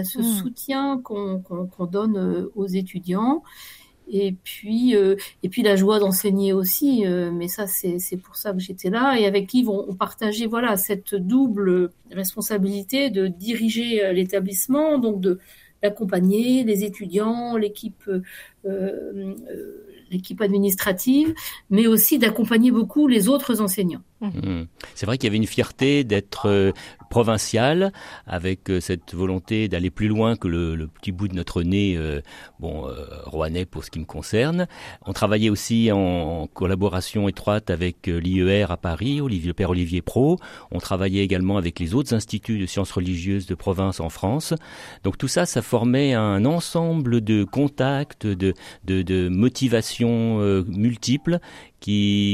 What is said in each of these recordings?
ce soutien qu'on donne aux étudiants. Et puis la joie d'enseigner aussi, mais ça c'est pour ça que j'étais là, et avec Yves on partageait voilà cette double responsabilité de diriger l'établissement, donc d'accompagner les étudiants, l'équipe administrative, mais aussi d'accompagner beaucoup les autres enseignants. C'est vrai qu'il y avait une fierté d'être provincial, avec cette volonté d'aller plus loin que le petit bout de notre nez, rouennais pour ce qui me concerne. On travaillait aussi en collaboration étroite avec l'IER à Paris, Père Olivier Pro. On travaillait également avec les autres instituts de sciences religieuses de province en France. Donc tout ça, ça formait un ensemble de contacts, de motivations multiples qui,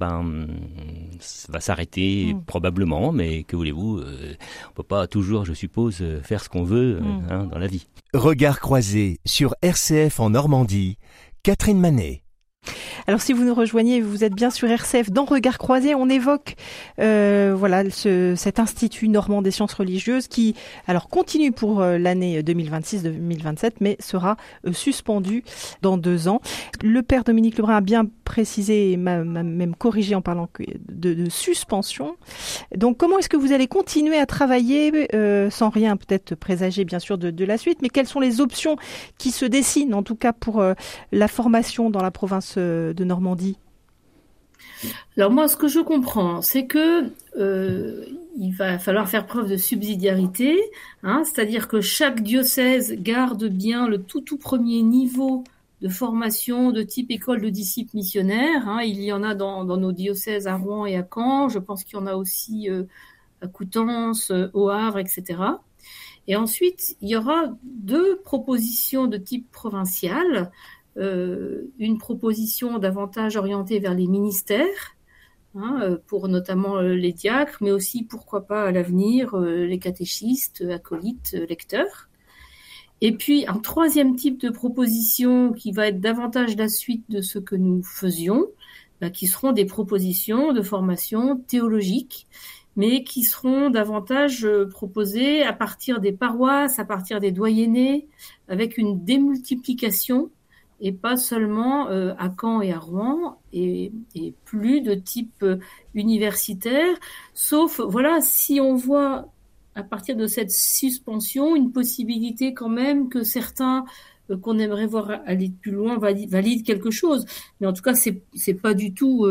va s'arrêter probablement, mais que voulez-vous, on peut pas toujours, je suppose, faire ce qu'on veut dans la vie. Regard croisé sur RCF en Normandie, Catherine Manet. Alors si vous nous rejoignez, vous êtes bien sur RCF dans Regard croisé, on évoque cet Institut normand des sciences religieuses qui continue pour l'année 2026-2027 mais sera suspendu dans 2 ans. Le père Dominique Lebrun a bien précisé et m'a même corrigé en parlant de suspension. Donc comment est-ce que vous allez continuer à travailler sans rien peut-être présager bien sûr de la suite, mais quelles sont les options qui se dessinent en tout cas pour la formation dans la province de Normandie? Alors moi, ce que je comprends, c'est que il va falloir faire preuve de subsidiarité, c'est-à-dire que chaque diocèse garde bien le tout premier niveau de formation de type école de disciples missionnaires. Il y en a dans nos diocèses à Rouen et à Caen, je pense qu'il y en a aussi à Coutances, au Havre, etc. Et ensuite, il y aura 2 propositions de type provincial. Une proposition davantage orientée vers les ministères, pour notamment les diacres, mais aussi, pourquoi pas, à l'avenir, les catéchistes, acolytes, lecteurs. Et puis, un 3e type de proposition qui va être davantage la suite de ce que nous faisions, qui seront des propositions de formation théologique, mais qui seront davantage proposées à partir des paroisses, à partir des doyennés, avec une démultiplication et pas seulement à Caen et à Rouen, et plus de type universitaire, sauf, si on voit à partir de cette suspension une possibilité quand même que certains qu'on aimerait voir aller plus loin valident quelque chose. Mais en tout cas, c'est pas du tout...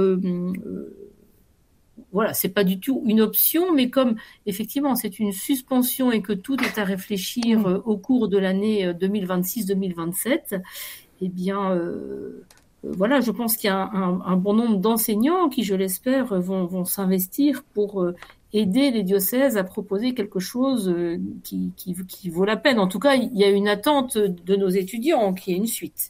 c'est pas du tout une option, mais comme effectivement c'est une suspension et que tout est à réfléchir au cours de l'année 2026-2027, eh bien, je pense qu'il y a un bon nombre d'enseignants qui, je l'espère, vont s'investir pour aider les diocèses à proposer quelque chose qui vaut la peine. En tout cas, il y a une attente de nos étudiants qui est une suite.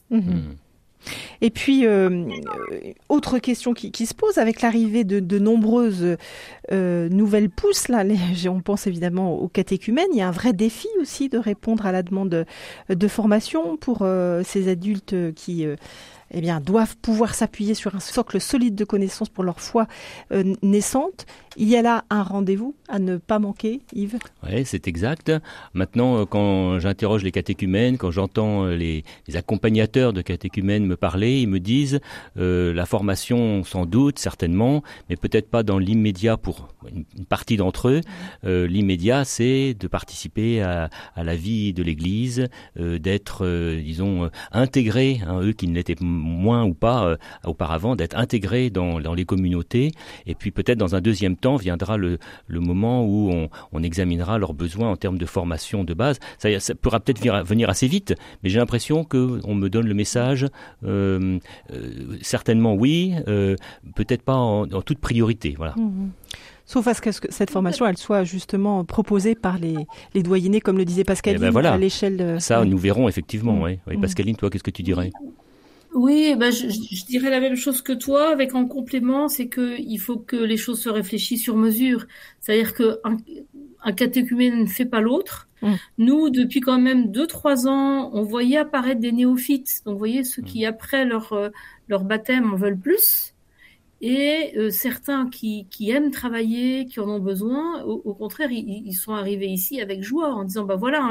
Et puis, autre question qui se pose avec l'arrivée de nombreuses nouvelles pousses, là, on pense évidemment aux catéchumènes, il y a un vrai défi aussi de répondre à la demande de formation pour ces adultes qui doivent pouvoir s'appuyer sur un socle solide de connaissances pour leur foi naissante. Il y a là un rendez-vous à ne pas manquer, Yves? Oui, c'est exact. Maintenant, quand j'interroge les catéchumènes, quand j'entends les accompagnateurs de catéchumènes me parler, ils me disent la formation, sans doute, certainement, mais peut-être pas dans l'immédiat pour une partie d'entre eux. L'immédiat, c'est de participer à la vie de l'Église, d'être, intégrés, eux qui ne l'étaient moins ou pas auparavant, d'être intégrés dans les communautés. Et puis peut-être dans un deuxième temps viendra le moment où on examinera leurs besoins en termes de formation de base. Ça pourra peut-être venir assez vite, mais j'ai l'impression qu'on me donne le message, certainement oui, peut-être pas en toute priorité. Voilà. Sauf à ce que cette formation, elle soit justement proposée par les doyennés, comme le disait Pascaline, à l'échelle de... Ça, nous verrons effectivement. Oui. Pascaline, toi, qu'est-ce que tu dirais ? Oui, je dirais la même chose que toi, avec en complément, c'est que il faut que les choses se réfléchissent sur mesure. C'est-à-dire que un catéchumène ne fait pas l'autre. Nous, depuis quand même 2-3 ans, on voyait apparaître des néophytes. Donc, vous voyez, ceux qui, après leur baptême, en veulent plus. Et certains qui aiment travailler, qui en ont besoin, au contraire, ils sont arrivés ici avec joie, en disant, voilà,